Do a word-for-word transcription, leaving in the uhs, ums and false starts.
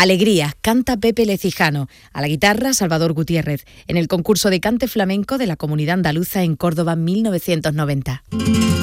Alegría, canta Pepe Lecijano. A la guitarra, Salvador Gutiérrez. En el concurso de cante flamenco de la Comunidad Andaluza en Córdoba, mil novecientos noventa.